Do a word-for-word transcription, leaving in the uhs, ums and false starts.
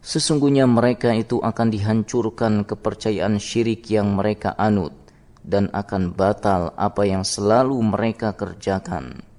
Sesungguhnya mereka itu akan dihancurkan kepercayaan syirik yang mereka anut, dan akan batal apa yang selalu mereka kerjakan.